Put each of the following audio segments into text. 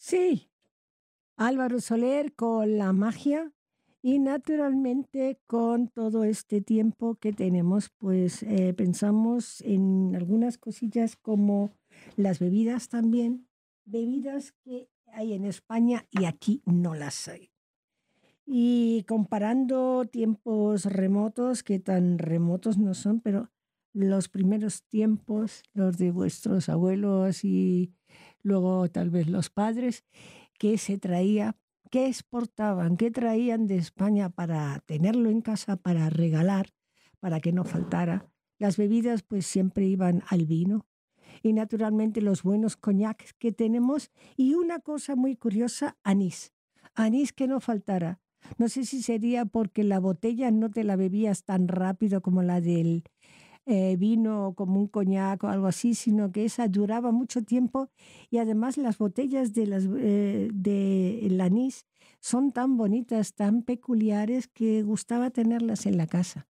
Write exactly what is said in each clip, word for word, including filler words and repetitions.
Sí, Álvaro Soler con la magia y naturalmente con todo este tiempo que tenemos, pues eh, pensamos en algunas cosillas como las bebidas también, bebidas que hay en España y aquí no las hay. Y comparando tiempos remotos, que tan remotos no son, pero los primeros tiempos, los de vuestros abuelos y luego tal vez los padres, qué se traía, qué exportaban, qué traían de España para tenerlo en casa, para regalar, para que no faltara. Las bebidas pues siempre iban al vino y naturalmente los buenos coñacs que tenemos y una cosa muy curiosa, anís. Anís que no faltara. No sé si sería porque la botella no te la bebías tan rápido como la del eh, vino, como un coñac o algo así, sino que esa duraba mucho tiempo y además las botellas de las, eh, de el anís son tan bonitas, tan peculiares que gustaba tenerlas en la casa.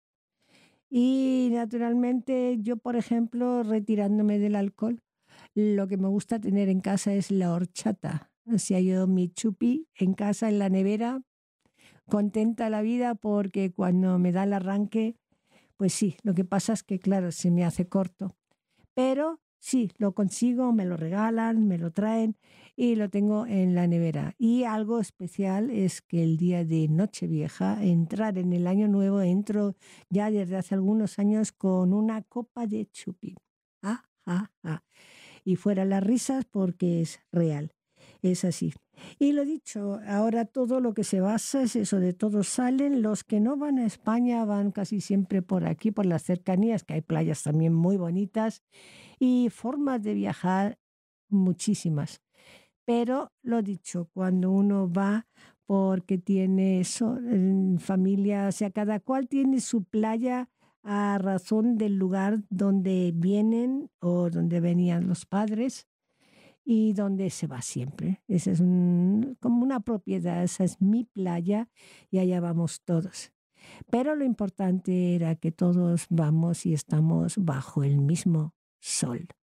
Y naturalmente yo, por ejemplo, retirándome del alcohol, lo que me gusta tener en casa es la horchata. O sea, yo mi chupi en casa, en la nevera, contenta la vida porque cuando me da el arranque, pues sí, lo que pasa es que, claro, se me hace corto. Pero sí, lo consigo, me lo regalan, me lo traen y lo tengo en la nevera. Y algo especial es que el día de Nochevieja, entrar en el año nuevo, entro ya desde hace algunos años con una copa de chupi. Ah, ah, ah. Y fuera las risas porque es real, es así. Y lo dicho, ahora todo lo que se basa es eso, de todos salen, los que no van a España van casi siempre por aquí, por las cercanías, que hay playas también muy bonitas y formas de viajar muchísimas. Pero lo dicho, cuando uno va porque tiene eso, en familia, o sea, cada cual tiene su playa a razón del lugar donde vienen o donde venían los padres y donde se va siempre. Esa es un- como una propiedad, esa es mi playa y allá vamos todos. Pero lo importante era que todos vamos y estamos bajo el mismo sol.